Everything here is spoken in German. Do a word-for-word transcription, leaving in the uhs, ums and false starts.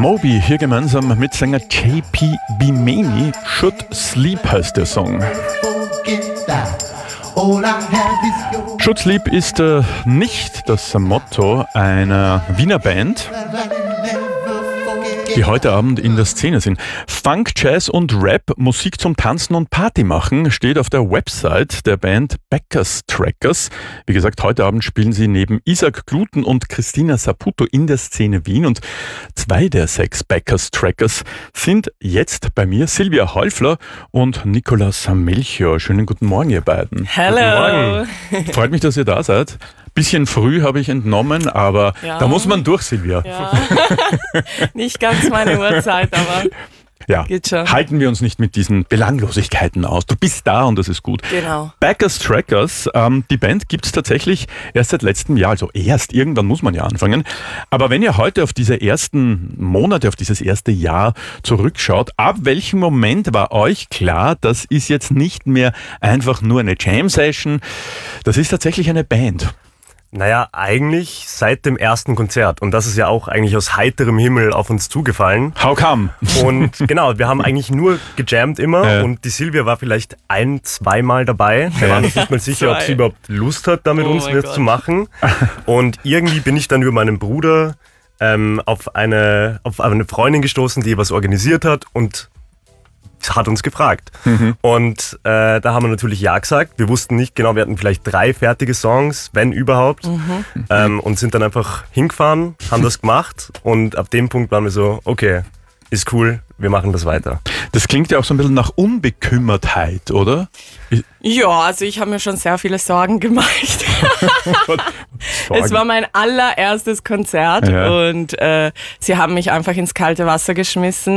Moby hier gemeinsam mit Sänger J P Bimeni. Should Sleep heißt der Song. Should Sleep ist äh, nicht das Motto einer Wiener Band, die heute Abend in der Szene sind. Funk, Jazz und Rap, Musik zum Tanzen und Party machen, steht auf der Website der Band Bacchus Trackers. Wie gesagt, heute Abend spielen sie neben Isaac Gluten und Christina Saputo in der Szene Wien. Und zwei der sechs Bacchus Trackers sind jetzt bei mir, Silvia Häufler und Nicolas Melchior. Schönen guten Morgen, ihr beiden. Hallo. Guten Morgen. Freut mich, dass ihr da seid. Bisschen früh habe ich entnommen, aber ja. Da muss man durch, Silvia. Ja. Nicht ganz meine Uhrzeit, aber ja. Geht schon. Halten wir uns nicht mit diesen Belanglosigkeiten aus. Du bist da und das ist gut. Genau. Bacchus Trackers, ähm, die Band gibt es tatsächlich erst seit letztem Jahr. Also erst, irgendwann muss man ja anfangen. Aber wenn ihr heute auf diese ersten Monate, auf dieses erste Jahr zurückschaut, ab welchem Moment war euch klar, das ist jetzt nicht mehr einfach nur eine Jam-Session, das ist tatsächlich eine Band? Naja, eigentlich seit dem ersten Konzert. Und das ist ja auch eigentlich aus heiterem Himmel auf uns zugefallen. How come? Und genau, wir haben eigentlich nur gejammt immer. Ja. Und die Silvia war vielleicht ein-, zweimal dabei. Wir waren uns nicht mal sicher, ob sie überhaupt Lust hat, da mit Oh uns mein was Gott. zu machen. Und irgendwie bin ich dann über meinen Bruder ähm, auf, eine, auf eine Freundin gestoßen, die was organisiert hat und hat uns gefragt. Mhm. Und äh, da haben wir natürlich ja gesagt. Wir wussten nicht genau, wir hatten vielleicht drei fertige Songs, wenn überhaupt. Mhm. Ähm, und sind dann einfach hingefahren, haben das gemacht und ab dem Punkt waren wir so, okay, ist cool, wir machen das weiter. Das klingt ja auch so ein bisschen nach Unbekümmertheit, oder? Ja, also ich habe mir schon sehr viele Sorgen gemacht. Es war mein allererstes Konzert Ja. und äh, sie haben mich einfach ins kalte Wasser geschmissen.